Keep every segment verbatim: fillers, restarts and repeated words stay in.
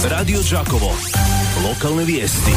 Radio Đakovo. Lokalne vijesti.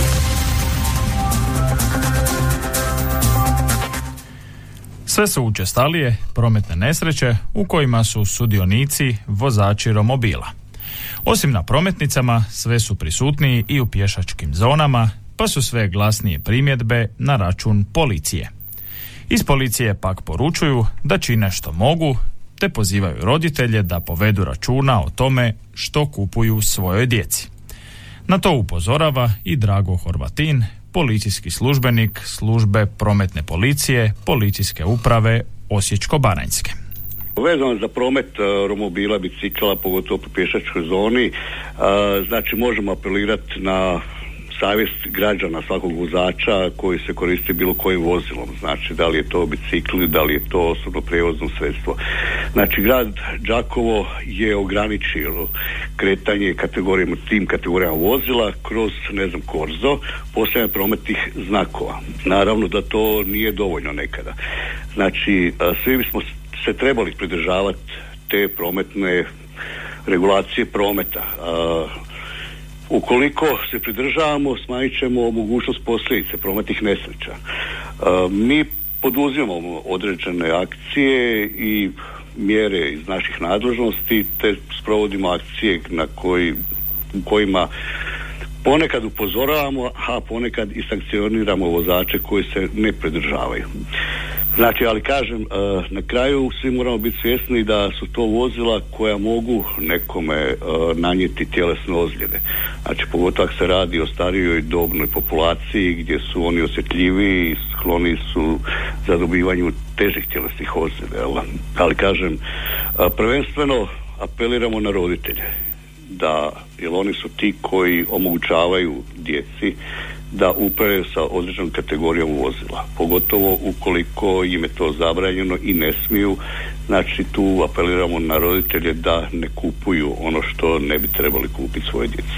Sve su učestalije prometne nesreće u kojima su sudionici vozači romobila. Osim na prometnicama, sve su prisutniji i u pješačkim zonama, pa su sve glasnije primjedbe na račun policije. Iz policije pak poručuju da čine što mogu, te pozivaju roditelje da povedu računa o tome što kupuju svojoj djeci. Na to upozorava i Drago Horvatin, policijski službenik službe prometne policije Policijske uprave Osječko-baranjske. Vezano za promet uh, romobila, bicikla, pogotovo po pješačkoj zoni, uh, znači možemo apelirati na savjest građana, svakog vozača koji se koristi bilo kojim vozilom, znači da li je to bicikl, da li je to osobno prijevozno sredstvo. Znači grad Đakovo je ograničio kretanje kategorijama, tim kategorijama vozila kroz, ne znam, korzo, postavljanje prometnih znakova. Naravno da to nije dovoljno nekada. Znači svi bismo se trebali pridržavati te prometne regulacije prometa. Ukoliko se pridržavamo, smanjit ćemo mogućnost posljedice prometnih nesreća. Uh, mi poduzimamo određene akcije i mjere iz naših nadležnosti, te sprovodimo akcije na koji, u kojima ponekad upozoravamo, a ponekad i sankcioniramo vozače koji se ne pridržavaju. Znači, ali kažem, na kraju svi moramo biti svjesni da su to vozila koja mogu nekome nanijeti tjelesne ozljede. Znači, pogotovo ako se radi o starijoj dobnoj populaciji gdje su oni osjetljiviji i skloni su za dobivanju težih tjelesnih ozljeda. Ali kažem, prvenstveno apeliramo na roditelje da, jer oni su ti koji omogućavaju djeci da upravljaju sa određenom kategorijom vozila, pogotovo ukoliko im je to zabranjeno i ne smiju. Znači tu apeliramo na roditelje da ne kupuju ono što ne bi trebali kupiti svoje djeci.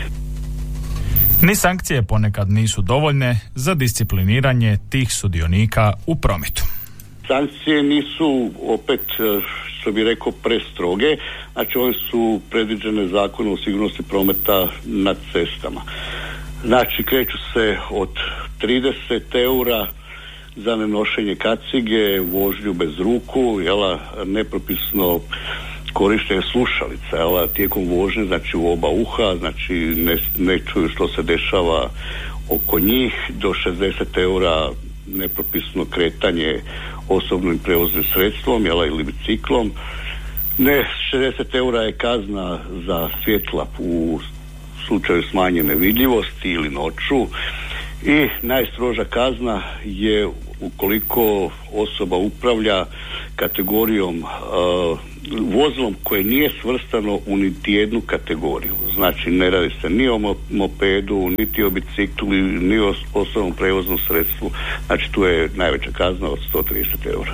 Ni sankcije ponekad nisu dovoljne za discipliniranje tih sudionika u prometu. Sankcije nisu, opet što bi rekao, prestroge, znači one su predviđene Zakonom o sigurnosti prometa na cestama. Znači kreću se od trideset eura za nenošenje kacige, vožnju bez ruku, jela, nepropisno korištenje slušalica, jela, tijekom vožnje, znači u oba uha, znači ne, ne čuju što se dešava oko njih, do šezdeset eura nepropisno kretanje osobnim prevoznim sredstvom, jela, ili biciklom. Ne, šezdeset eura je kazna za svjetla u slučaju smanjene vidljivosti ili noću, i najstroža kazna je ukoliko osoba upravlja kategorijom uh, vozilom koje nije svrstano u niti jednu kategoriju. Znači ne radi se ni o mopedu, niti o biciklu, ni o osobnom prevoznom sredstvu. Znači tu je najveća kazna od sto trideset eura.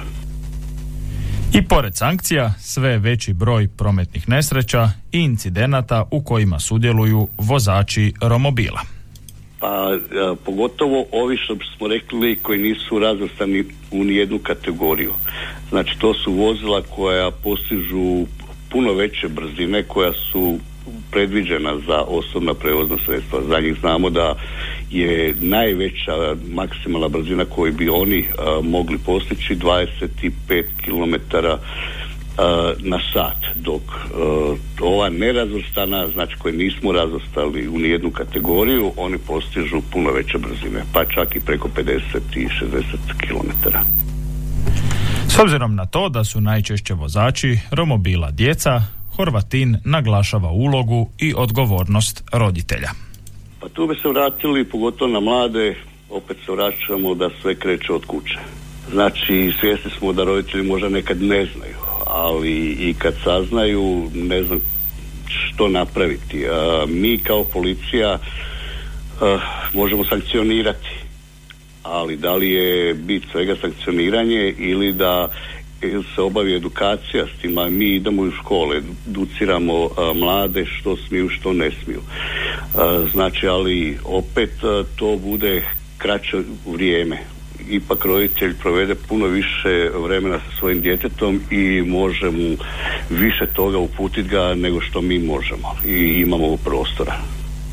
I pored sankcija, sve veći broj prometnih nesreća i incidenata u kojima sudjeluju vozači romobila. Pa a, pogotovo ovi što smo rekli koji nisu razvrstani u nijednu kategoriju. Znači to su vozila koja postižu puno veće brzine, koja su predviđena za osobna prevozna sredstva. Za njih znamo da je najveća maksimalna brzina koju bi oni a, mogli postići dvadeset pet kilometara na sat, dok uh, ova nerazvrstana, znači koje nismo razvrstali u nijednu kategoriju, oni postižu puno veće brzine, pa čak i preko pedeset i šezdeset kilometara. S obzirom na to da su najčešće vozači romobila djeca, Horvatin naglašava ulogu i odgovornost roditelja. Pa tu bi se vratili, pogotovo na mlade, opet se vraćamo da sve kreće od kuće. Znači svjesni smo da roditelji možda nekad ne znaju, ali i kad saznaju ne znam što napraviti. A, mi kao policija a, možemo sankcionirati, ali da li je bit svega sankcioniranje ili da se obavi edukacija s tim, a mi idemo u škole, educiramo a, mlade što smiju, što ne smiju. A, znači, ali opet a, to bude kraće vrijeme. Ipak roditelj provede puno više vremena sa svojim djetetom i može mu više toga uputiti ga nego što mi možemo i imamo prostora.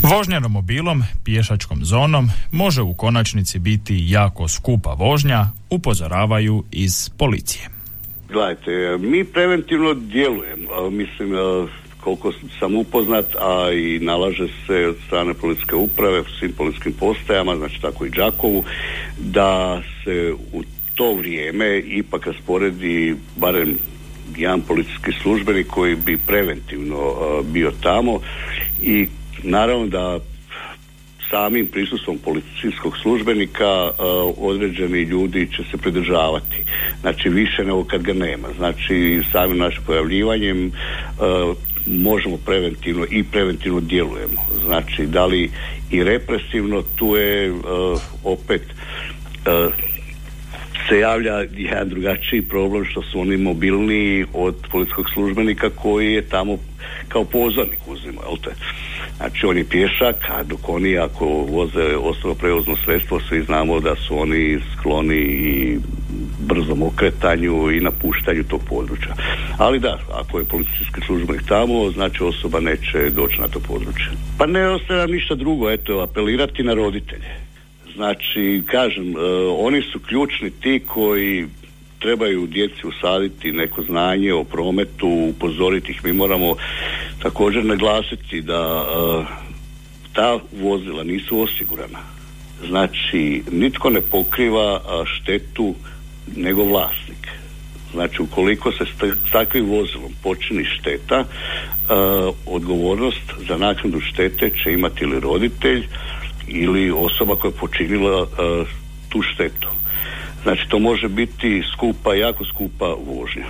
Vožnja romobilom, pješačkom zonom može u konačnici biti jako skupa vožnja, upozoravaju iz policije. Gledajte, mi preventivno djelujemo, mislim koliko sam upoznat, a i nalaže se od strane policijske uprave u svim policijskim postajama, znači tako i Đakovu, da se u to vrijeme ipak rasporedi barem jedan policijski službenik koji bi preventivno uh, bio tamo i naravno da samim prisustvom policijskog službenika uh, određeni ljudi će se pridržavati. Znači više nego kad ga nema. Znači samim našim pojavljivanjem uh, možemo preventivno i preventivno djelujemo. Znači da li i represivno, tu je uh, opet uh, se javlja jedan drugačiji problem što su oni mobilniji od policijskog službenika koji je tamo kao pozornik uzima, jel te? Znači on je pješak, a dok oni ako voze osobno prevozno sredstvo, svi znamo da su oni skloni i brzom okretanju i napuštanju tog područja. Ali da, ako je policijski službenik tamo, znači osoba neće doći na to područje. Pa ne ostaje nam ništa drugo, eto, apelirati na roditelje. Znači, kažem, uh, oni su ključni ti koji trebaju djeci usaditi neko znanje o prometu, upozoriti ih. Mi moramo također naglasiti da uh, ta vozila nisu osigurana. Znači, nitko ne pokriva uh, štetu nego vlasnik. Znači, ukoliko se s takvim vozilom počini šteta, uh, odgovornost za naknadu štete će imati ili roditelj ili osoba koja je počinila uh, tu štetu. Znači to može biti skupa, jako skupa vožnja.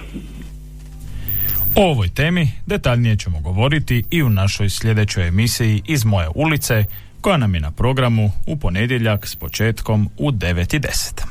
O ovoj temi detaljnije ćemo govoriti i u našoj sljedećoj emisiji Iz moje ulice, koja nam je na programu u ponedjeljak s početkom u devet i deset.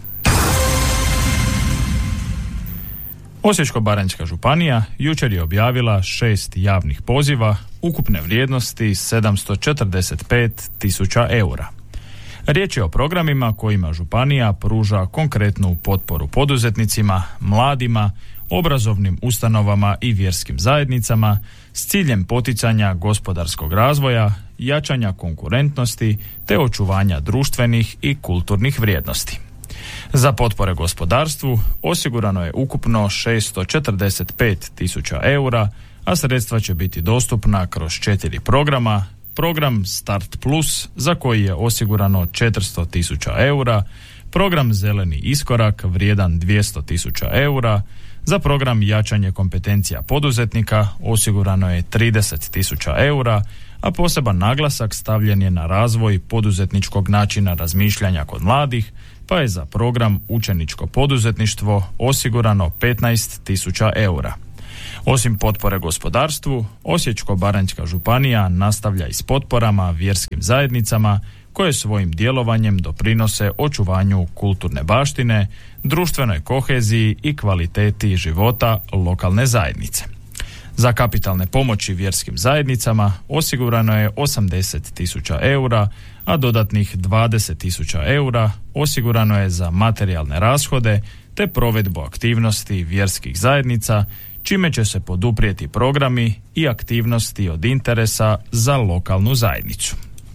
Osječko-baranjska županija jučer je objavila šest javnih poziva ukupne vrijednosti sedamsto četrdeset pet tisuća eura. Riječ je o programima kojima županija pruža konkretnu potporu poduzetnicima, mladima, obrazovnim ustanovama i vjerskim zajednicama s ciljem poticanja gospodarskog razvoja, jačanja konkurentnosti te očuvanja društvenih i kulturnih vrijednosti. Za potpore gospodarstvu osigurano je ukupno šeststo četrdeset pet tisuća eura, a sredstva će biti dostupna kroz četiri programa. Program Start Plus, za koji je osigurano četiristo tisuća eura, program Zeleni iskorak vrijedan dvjesto tisuća eura, za program Jačanje kompetencija poduzetnika osigurano je trideset tisuća eura, a poseban naglasak stavljen je na razvoj poduzetničkog načina razmišljanja kod mladih, pa je za program Učeničko poduzetništvo osigurano petnaest tisuća eura. Osim potpore gospodarstvu, Osječko-baranjska županija nastavlja i s potporama vjerskim zajednicama koje svojim djelovanjem doprinose očuvanju kulturne baštine, društvenoj koheziji i kvaliteti života lokalne zajednice. Za kapitalne pomoći vjerskim zajednicama osigurano je osamdeset tisuća eura, a dodatnih dvadeset tisuća eura osigurano je za materijalne rashode te provedbu aktivnosti vjerskih zajednica, čime će se poduprijeti programi i aktivnosti od interesa za lokalnu zajednicu.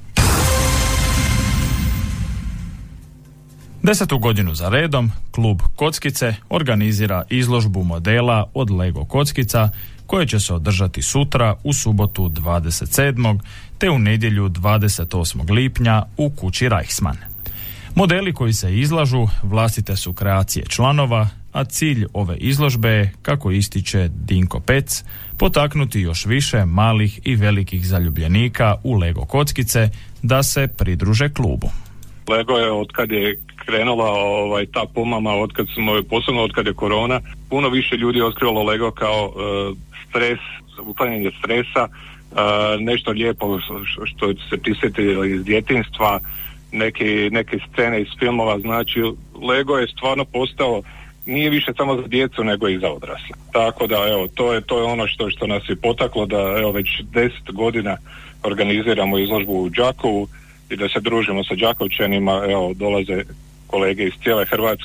Desetu godinu za redom klub Kockice organizira izložbu modela od Lego kockica koje će se održati sutra u subotu dvadeset sedmog te u nedjelju dvadeset osmog lipnja u kući Reichsmann. Modeli koji se izlažu vlastite su kreacije članova, a cilj ove izložbe je, kako ističe Dinko Pec, potaknuti još više malih i velikih zaljubljenika u Lego kockice da se pridruže klubu. Lego je od kad je krenula ovaj, ta pomama, od kad smo, posebno od kad je korona, puno više ljudi je otkrilo Lego kao uh, stres, uklanjanje stresa, uh, nešto lijepo što se prisjetilo iz djetinjstva, neke, neke scene iz filmova. Znači Lego je stvarno postao, nije više samo za djecu nego i za odrasle. Tako da evo, to je, to je ono što, što nas je potaklo da evo već deset godina organiziramo izložbu u Đakovu i da se družimo sa Đakovčanima. Evo, dolaze kolege iz cijele Hrvatske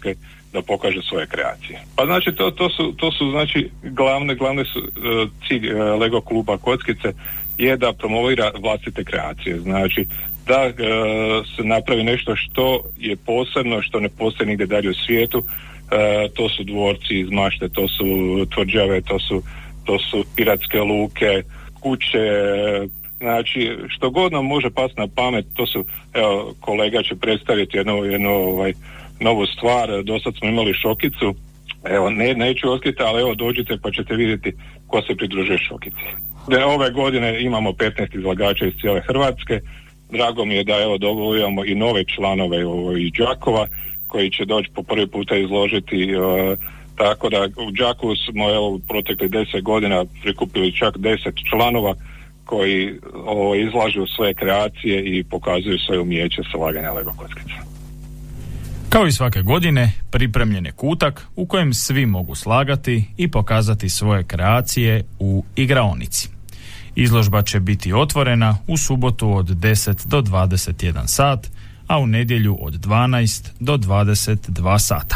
da pokaže svoje kreacije. Pa znači to, to su, to su znači glavne, glavne su uh, cilj uh, Lego kluba Kockice je da promovira vlastite kreacije. Znači da uh, se napravi nešto što je posebno, što ne postoji nigdje dalje u svijetu. Uh, to su dvorci iz mašte, to su tvrđave, to su, to su piratske luke, kuće, znači što god nam može pasti na pamet, to su, evo, kolega će predstaviti jednu, jednu ovaj, novu stvar, dosad smo imali šokicu, evo, ne, neću otkriti, ali evo, dođite pa ćete vidjeti ko se pridružuje šokici. De, ove godine imamo petnaest izlagača iz cijele Hrvatske, drago mi je da, evo, dobivamo i nove članove ovo, iz Đakova, koji će doći po prvi puta izložiti, uh, tako da u Đakovu smo, evo, u proteklih deset godina prikupili čak deset članova koji ovo, izlažu svoje kreacije i pokazuju svoje umijeće slaganja Lego kockica. Kao i svake godine, pripremljen je kutak u kojem svi mogu slagati i pokazati svoje kreacije u igraonici. Izložba će biti otvorena u subotu od deset do dvadeset jedan sat, a u nedjelju od dvanaest do dvadeset dva sata.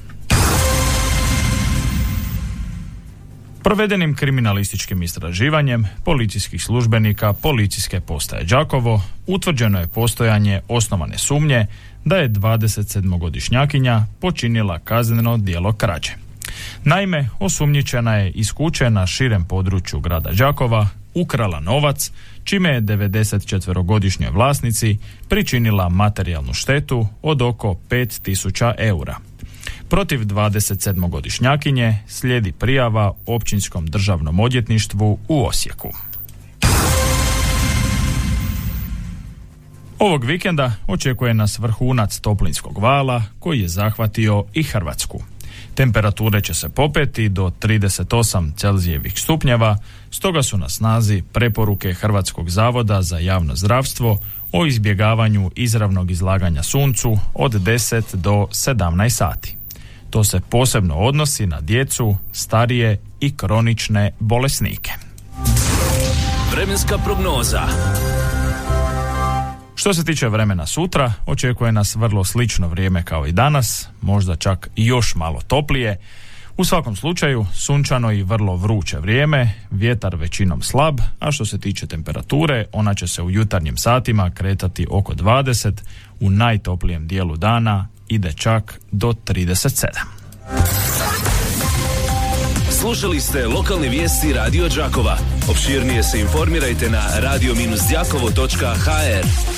Provedenim kriminalističkim istraživanjem policijskih službenika Policijske postaje Đakovo utvrđeno je postojanje osnovane sumnje da je dvadesetsedmogodišnjakinja počinila kazneno djelo krađe. Naime, osumnjičena je iz kuće na širem području grada Đakova ukrala novac, čime je devedesetčetverogodišnjoj vlasnici pričinila materijalnu štetu od oko pet tisuća eura. Protiv dvadesetsedmogodišnjakinje slijedi prijava Općinskom državnom odvjetništvu u Osijeku. Ovog vikenda očekuje nas vrhunac toplinskog vala koji je zahvatio i Hrvatsku. Temperature će se popeti do trideset osam Celzijevih stupnjeva, stoga su na snazi preporuke Hrvatskog zavoda za javno zdravstvo o izbjegavanju izravnog izlaganja suncu od deset do sedamnaest sati. To se posebno odnosi na djecu, starije i kronične bolesnike. Vremenska prognoza. Što se tiče vremena sutra, očekuje nas vrlo slično vrijeme kao i danas, možda čak i još malo toplije. U svakom slučaju, sunčano i vrlo vruće vrijeme, vjetar većinom slab, a što se tiče temperature, ona će se u jutarnjim satima kretati oko dvadeset, u najtoplijem dijelu dana ide čak do trideset sedam. Slušali ste lokalne vijesti Radio Đakova. Opširnije se informirajte na radio dash đakovo točka ha er.